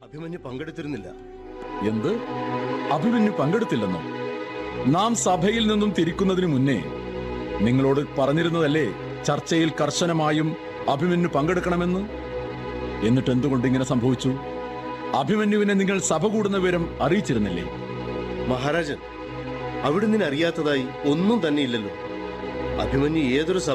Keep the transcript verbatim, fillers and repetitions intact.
അഭിമന്യു പങ്കെടുത്തിരുന്നില്ല. എന്ത്? അഭിമന്യു പങ്കെടുത്തില്ലെന്നോ? നാം സഭയിൽ നിന്നും തിരിക്കുന്നതിന് മുന്നേ നിങ്ങളോട് പറഞ്ഞിരുന്നതല്ലേ ചർച്ചയിൽ കർശനമായും അഭിമന്യു പങ്കെടുക്കണമെന്ന്? എന്നിട്ട് എന്തുകൊണ്ട് ഇങ്ങനെ സംഭവിച്ചു? അഭിമന്യുവിനെ നിങ്ങൾ സഭ കൂടുന്ന വിവരം അറിയിച്ചിരുന്നില്ലേ? മഹാരാജൻ, അവിടുന്ന് അറിയാത്തതായി ഒന്നും തന്നെ ഇല്ലല്ലോ. അഭിമന്യു ഏതൊരു